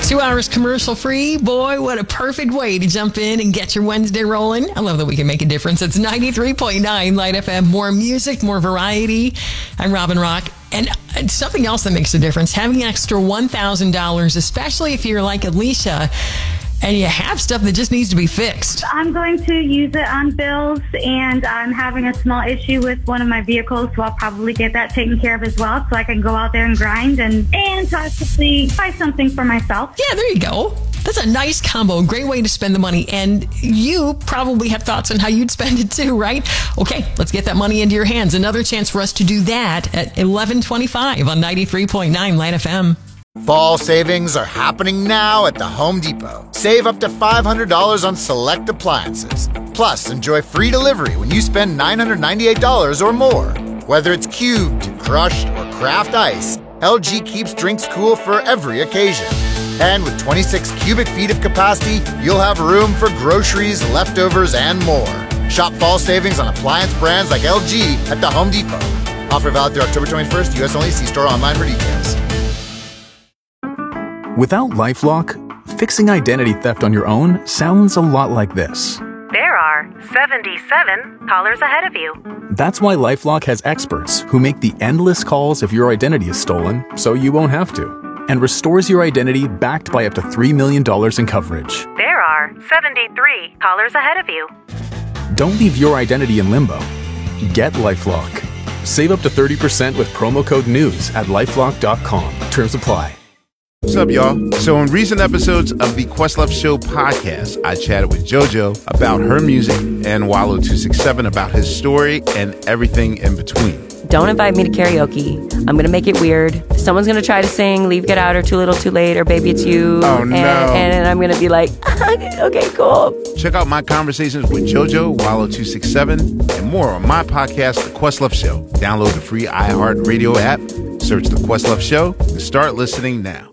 2 hours commercial free. Boy, what a perfect way to jump in and get your Wednesday rolling. I love that we can make a difference. It's 93.9 Light FM. More music, more variety. I'm Robin Rock. And something else that makes a difference, having an extra $1,000, especially if you're like Alicia and you have stuff that just needs to be fixed. I'm going to use it on bills, and I'm having a small issue with one of my vehicles, so I'll probably get that taken care of as well, so I can go out there and grind and possibly buy something for myself. Yeah, there you go. That's a nice combo. Great way to spend the money. And you probably have thoughts on how you'd spend it too, right? Okay, let's get that money into your hands. Another chance for us to do that at 11:25 on 93.9 Light FM. Fall savings are happening now at the Home Depot. Save up to $500 on select appliances. Plus, enjoy free delivery when you spend $998 or more. Whether it's cubed, crushed, or craft ice, LG keeps drinks cool for every occasion. And with 26 cubic feet of capacity, you'll have room for groceries, leftovers, and more. Shop fall savings on appliance brands like LG at the Home Depot. Offer valid through October 21st, U.S. only. See store online for details. Without LifeLock, fixing identity theft on your own sounds a lot like this. There are 77 callers ahead of you. That's why LifeLock has experts who make the endless calls if your identity is stolen, so you won't have to, and restores your identity backed by up to $3 million in coverage. There are 73 callers ahead of you. Don't leave your identity in limbo. Get LifeLock. Save up to 30% with promo code NEWS at LifeLock.com. Terms apply. What's up, y'all? So in recent episodes of the Questlove Show podcast, I chatted with JoJo about her music and Wallow267 about his story and everything in between. Don't invite me to karaoke. I'm going to make it weird. Someone's going to try to sing Leave, Get Out, or Too Little, Too Late, or Baby It's You. Oh, no. And I'm going to be like, okay, cool. Check out my conversations with JoJo, Wallow267, and more on my podcast, The Questlove Show. Download the free iHeartRadio app, search The Questlove Show, and start listening now.